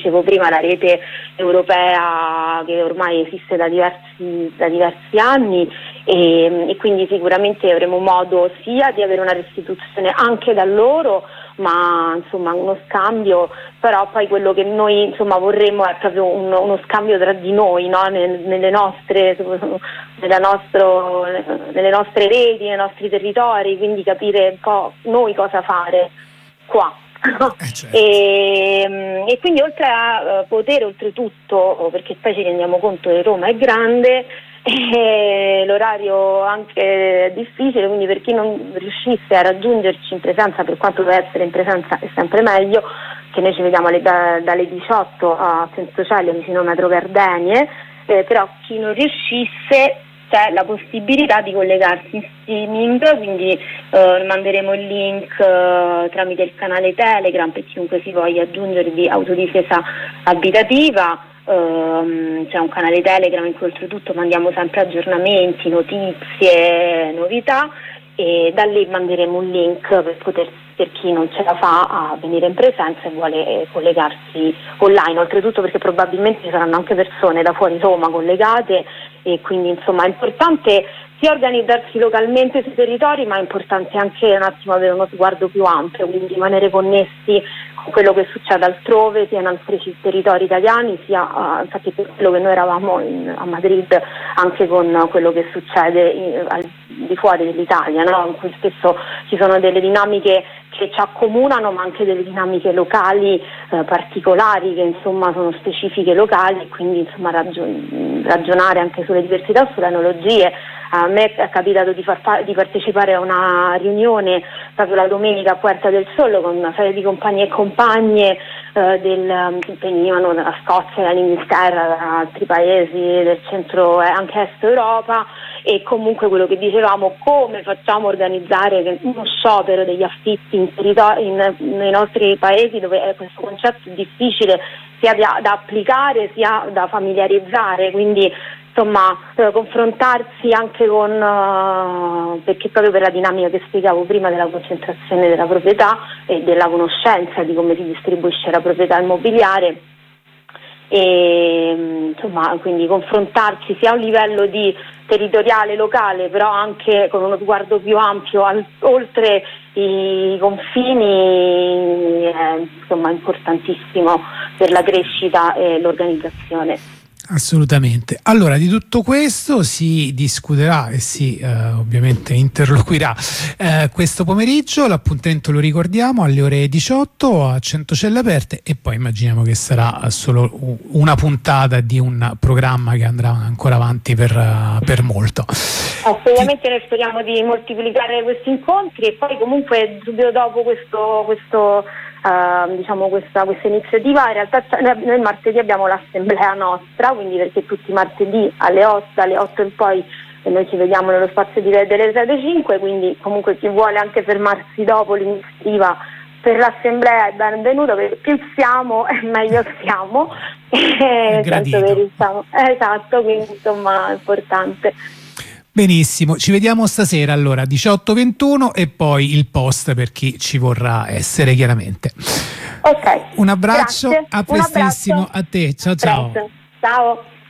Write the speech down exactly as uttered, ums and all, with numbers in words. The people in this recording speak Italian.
dicevo prima, la rete europea che ormai esiste da diversi, da diversi anni, e, e quindi sicuramente avremo modo sia di avere una restituzione anche da loro, ma insomma uno scambio, però poi quello che noi insomma vorremmo è proprio un, uno scambio tra di noi, no? Nel, nelle nostre nella nostro, nelle nostre reti, nei nostri territori, quindi capire un po' noi cosa fare qua. Eh certo. e, e quindi oltre a poter, oltretutto, perché poi ci rendiamo conto che Roma è grande e l'orario anche è difficile, quindi per chi non riuscisse a raggiungerci in presenza, per quanto deve essere in presenza è sempre meglio, che noi ci vediamo alle, da, dalle diciotto a Centocelle vicino Metro Gardenie, eh, però chi non riuscisse c'è la possibilità di collegarsi in streaming, quindi eh, manderemo il link eh, tramite il canale Telegram per chiunque si voglia aggiungere di autodifesa abitativa. Um, c'è un canale Telegram in cui oltretutto mandiamo sempre aggiornamenti, notizie, novità, e da lì manderemo un link per poter, per chi non ce la fa a venire in presenza e vuole collegarsi online, oltretutto perché probabilmente ci saranno anche persone da fuori Roma collegate, e quindi insomma è importante sia organizzarsi localmente sui territori, ma è importante anche un attimo avere uno sguardo più ampio, quindi rimanere connessi con quello che succede altrove, sia in altri territori italiani, sia uh, infatti per quello che noi eravamo in, a Madrid, anche con quello che succede in, al di fuori dell'Italia, no? In cui spesso ci sono delle dinamiche che ci accomunano, ma anche delle dinamiche locali eh, particolari che insomma sono specifiche locali, quindi insomma ragion- ragionare anche sulle diversità, sulle analogie. A me è capitato di, far, di partecipare a una riunione proprio la domenica a Puerta del Sol con una serie di compagni e compagne eh, del, che venivano dalla Scozia, dall'Inghilterra, da altri paesi del centro e anche est Europa, e comunque quello che dicevamo, come facciamo a organizzare uno sciopero degli affitti in territori, in, nei nostri paesi dove questo concetto è difficile sia da, da applicare sia da familiarizzare, quindi insomma eh, confrontarsi anche con uh, perché proprio per la dinamica che spiegavo prima della concentrazione della proprietà e della conoscenza di come si distribuisce la proprietà immobiliare, e insomma quindi confrontarsi sia a un livello di territoriale locale, però anche con uno sguardo più ampio al, oltre i confini, è insomma importantissimo per la crescita e l'organizzazione. Assolutamente. Allora, di tutto questo si discuterà e si eh, ovviamente interloquirà eh, questo pomeriggio. L'appuntamento, lo ricordiamo, alle ore diciotto a Centocelle Aperte, e poi immaginiamo che sarà solo una puntata di un programma che andrà ancora avanti per, uh, per molto. Assolutamente. Ti... noi speriamo di moltiplicare questi incontri, e poi comunque subito dopo questo, questo Uh, diciamo questa, questa iniziativa, in realtà noi il martedì abbiamo l'assemblea nostra, quindi perché tutti i martedì alle otto, dalle otto in poi noi ci vediamo nello spazio di, delle sette cinque, quindi comunque chi vuole anche fermarsi dopo l'iniziativa per l'assemblea è benvenuto, perché più siamo e meglio siamo, gradito. Esatto, quindi insomma è importante. Benissimo, ci vediamo stasera allora diciotto ventuno, e poi il post per chi ci vorrà essere, chiaramente. Ok. Un abbraccio, Grazie. a prestissimo. Un abbraccio. A te, ciao ciao. Presto. Ciao.